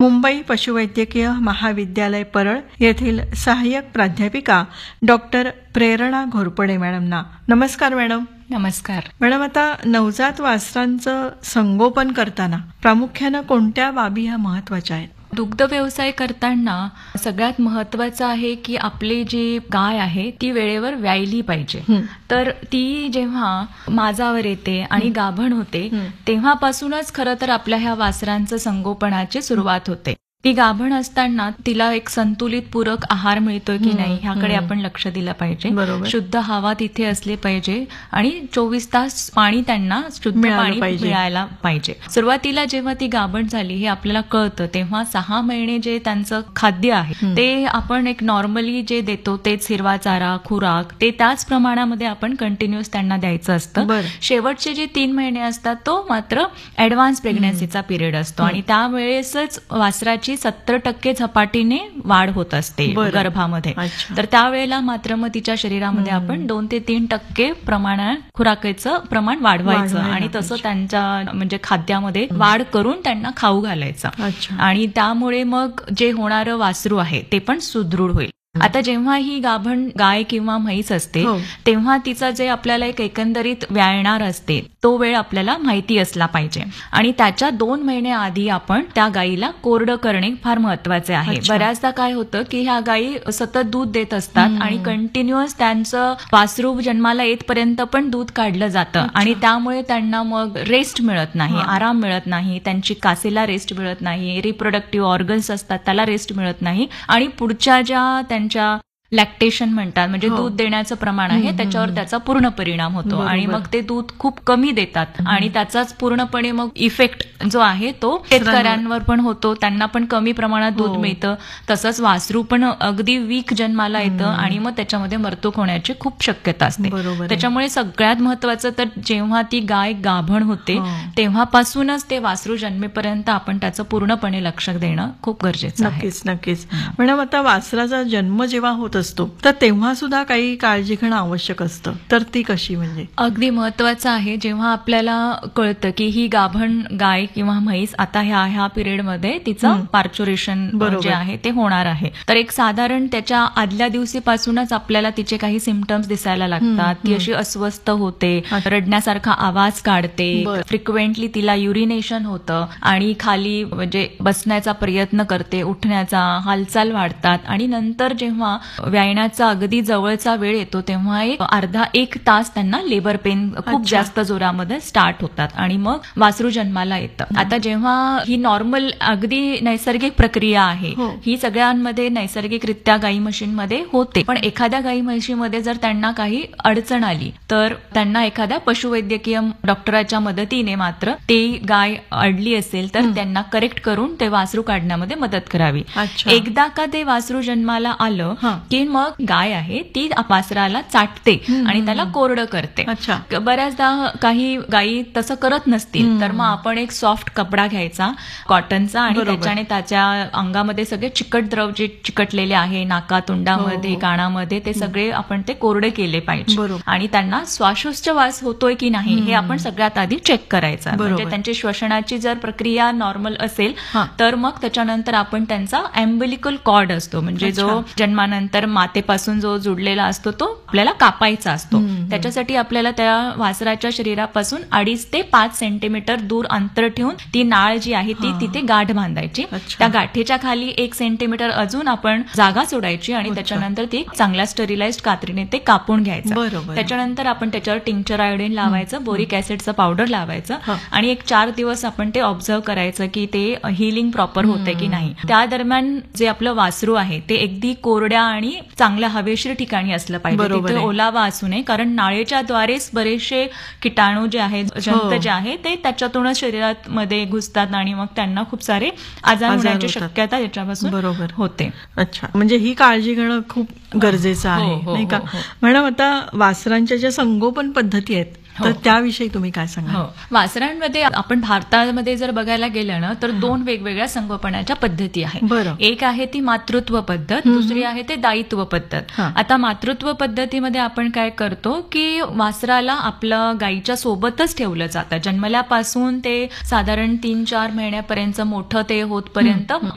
मुंबई पशुवैद्यकीय महाविद्यालय परळ येथील सहाय्यक प्राध्यापिका डॉक्टर प्रेरणा घोरपडे मॅडमना. नमस्कार मॅडम. नमस्कार मॅडम, आता नवजात वासरांचं संगोपन करताना प्रामुख्यानं कोणत्या बाबी ह्या महत्वाच्या आहेत? दुग्ध व्यवसाय करताना सगळ्यात महत्वाचं आहे की आपली जी गाय आहे ती वेळेवर व्यायली पाहिजे. तर ती जेव्हा माझावर येते आणि गाभण होते तेव्हापासूनच खरं तर आपल्या ह्या वासरांचं संगोपनाची सुरुवात होते. ती गाभण असताना तिला एक संतुलित पूरक आहार मिळतोय की नाही ह्याकडे आपण लक्ष दिलं पाहिजे. शुद्ध हवा तिथे असली पाहिजे आणि 24 तास पाणी त्यांना शुद्ध पाणी मिळायला पाहिजे. सुरुवातीला जेव्हा ती गाभण झाली हे आपल्याला कळतं तेव्हा 6 महिने जे त्यांचं खाद्य आहे ते आपण एक नॉर्मली जे देतो तेच हिरवा चारा खुराक ते त्याच प्रमाणामध्ये आपण कंटिन्युअस त्यांना द्यायचं असतं. शेवटचे जे 3 महिने असतात तो मात्र ऍडव्हान्स प्रेग्नन्सीचा पिरियड असतो आणि त्यावेळेसच वासराची 70% झपाटीने वाढ होत असते गर्भामध्ये. तर त्यावेळेला मात्र मग तिच्या शरीरामध्ये आपण 2 ते 3% प्रमाणात खुराकाचं प्रमाण वाढवायचं आणि तसं त्यांच्या म्हणजे खाद्यामध्ये वाढ करून त्यांना खाऊ घालायचं आणि त्यामुळे मग जे होणारं वासरू आहे ते पण सुदृढ होईल. आता जेव्हा ही गाभण गाय किंवा म्हैस असते तेव्हा तिचा जे आपल्याला एक एकंदरीत व्यायणार असते तो वेळ आपल्याला माहिती असला पाहिजे आणि त्याच्या 2 महिने आधी आपण त्या गायीला कोरडं करणे फार महत्वाचे आहे. बऱ्याचदा काय होतं की ह्या गायी सतत दूध देत असतात आणि कंटिन्युअस त्यांचं वासरू जन्माला येतपर्यंत पण दूध काढलं जातं आणि त्यामुळे त्यांना मग रेस्ट मिळत नाही, आराम मिळत नाही, त्यांची कासेला रेस्ट मिळत नाही, रिप्रोडक्टिव्ह ऑर्गन्स असतात त्याला रेस्ट मिळत नाही आणि पुढच्या ज्या त्यांच्या लॅक्टेशन म्हणतात म्हणजे दूध देण्याचं प्रमाण आहे त्याच्यावर त्याचा पूर्ण परिणाम होतो आणि मग ते दूध खूप कमी देतात आणि त्याचाच पूर्णपणे मग इफेक्ट जो आहे तो शेतकऱ्यांवर पण होतो, त्यांना पण कमी प्रमाणात दूध मिळतं. तसंच वासरू पण अगदी वीक जन्माला येतं आणि मग त्याच्यामध्ये मृत्यू होण्याची खूप शक्यता असते. त्याच्यामुळे सगळ्यात महत्वाचं तर जेव्हा ती गाय गाभण होते तेव्हापासूनच ते वासरू जन्मेपर्यंत आपण त्याचं पूर्णपणे लक्ष देणं खूप गरजेचं आहे. नक्कीच नक्कीच. मॅडम, आता वासराचा जन्म जेव्हा होत असतो तर तेव्हा सुद्धा काही काळजी घेणं आवश्यक असतं, तर ती कशी? म्हणजे अगदी महत्वाचं आहे जेव्हा आपल्याला कळतं की ही गाभण गाय किंवा म्हैस आता ह्या पिरियडमध्ये तिचं पार्च्युरेशन जे आहे ते होणार आहे, तर एक साधारण त्याच्या आदल्या दिवशीपासूनच आपल्याला तिचे काही सिम्पटम्स दिसायला लागतात. ती अशी अस्वस्थ होते, रडण्यासारखा आवाज काढते, फ्रिक्वेंटली तिला युरिनेशन होतं आणि खाली म्हणजे बसण्याचा प्रयत्न करते, उठण्याचा हालचाल वाढतात आणि नंतर जेव्हा व्यायण्याचा अगदी जवळचा वेळ येतो तेव्हा एक अर्धा 1 तास त्यांना लेबर पेन खूप जास्त जोरामध्ये स्टार्ट होतात आणि मग वासरू जन्माला येतं. आता जेव्हा ही नॉर्मल अगदी नैसर्गिक प्रक्रिया आहे ही सगळ्यांमध्ये नैसर्गिकरित्या गाई म्हशींमध्ये होते, पण एखाद्या गाई म्हशीमध्ये जर त्यांना काही अडचण आली तर त्यांना एखाद्या पशुवैद्यकीय डॉक्टराच्या मदतीने मात्र ती गाय अडली असेल तर त्यांना करेक्ट करून ते वासरू काढण्यामध्ये मदत करावी. एकदा का ते वासरू जन्माला आलं की मग गाय आहे ती वासराला चाटते आणि त्याला कोरडं करते. बऱ्याचदा काही गायी तसं करत नसतील तर मग आपण एक सॉफ्ट कपडा घ्यायचा कॉटनचा आणि त्याच्याने त्याच्या अंगामध्ये सगळे चिकट द्रव जे चिकटलेले आहे नाकातोंडामध्ये कानामध्ये ते सगळे आपण ते कोरडे केले पाहिजे आणि त्यांना श्वासोच्छवास होतोय की नाही हे आपण सगळ्यात आधी चेक करायचं. म्हणजे त्यांची श्वसनाची जर प्रक्रिया नॉर्मल असेल तर मग त्याच्यानंतर आपण त्यांचा अम्बिलिकल कॉर्ड असतो म्हणजे जो जन्मानंतर मातेपासून जो जुडलेला असतो तो आपल्याला कापायचा असतो. त्याच्यासाठी आपल्याला त्या वासराच्या शरीरापासून 2.5 ते 5 सेंटीमीटर दूर अंतर ठेवून ती नाळ जी आहे ती तिथे गाठ बांधायची. त्या गाठीच्या खाली 1 सेंटीमीटर अजून आपण जागा सोडायची आणि त्याच्यानंतर ती चांगल्या स्टरिलाइज्ड कात्रीने ते कापून घ्यायचं. त्याच्यानंतर आपण त्याच्यावर टिंक्चर आयोडीन लावायचं, बोरिक ऍसिडचं पावडर लावायचं आणि एक 4 दिवस आपण ते ऑब्झर्व करायचं की ते हिलिंग प्रॉपर होतंय की नाही. त्या दरम्यान जे आपलं वासरू आहे ते अगदी कोरड्या आणि चांगल्या हवेशीर ठिकाणी असलं पाहिजे, तिथे ओलावा असू नये, कारण नाळेच्या द्वारेच बरेचसे किटाणू जे आहेत जंत जे आहे ते त्याच्यातूनच शरीरात मध्ये घुसतात आणि मग त्यांना खूप सारे आजार होण्याची शक्यता याच्यापासून होते. अच्छा, म्हणजे ही काळजी घेणं खूप गरजेचं आहे नाही का? मॅडम, आता वासरांच्या ज्या संगोपन पद्धती आहेत तर त्याविषयी तुम्ही काय सांगा? वासरांमध्ये आपण भारतामध्ये जर बघायला गेलं ना तर 2 वेगवेगळ्या संगोपनाच्या पद्धती आहेत. एक आहे ती मातृत्व पद्धत, दुसरी आहे ते दायित्व पद्धत. आता मातृत्व पद्धतीमध्ये आपण काय करतो की वासराला आपलं गायीच्या सोबतच ठेवलं जातं जन्मल्यापासून ते साधारण 3-4 महिन्यापर्यंत मोठं ते होतपर्यंत